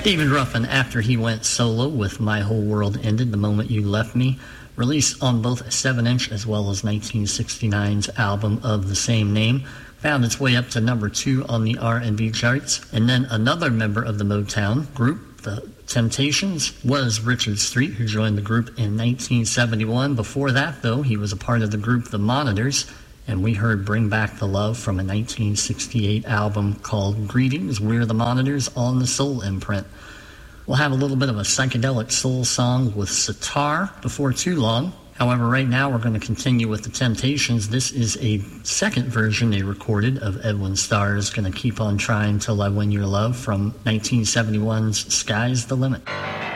David Ruffin, after he went solo with My Whole World Ended the Moment You Left Me, released on both 7-inch as well as 1969's album of the same name, found its way up to number 2 on the R&B charts. And then another member of the Motown group, the Temptations, was Richard Street, who joined the group in 1971. Before that, though, he was a part of the group The Monitors, and we heard Bring Back the Love from a 1968 album called Greetings, We're the Monitors on the Soul imprint. We'll have a little bit of a psychedelic soul song with sitar before too long. However, right now we're going to continue with the Temptations. This is a second version they recorded of Edwin Starr's Gonna Keep on Trying Till I Win Your Love from 1971's Sky's the Limit.